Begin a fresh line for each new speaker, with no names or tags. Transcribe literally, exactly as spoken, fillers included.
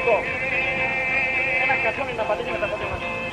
Nico. Una canción en la patilla me está poniendo.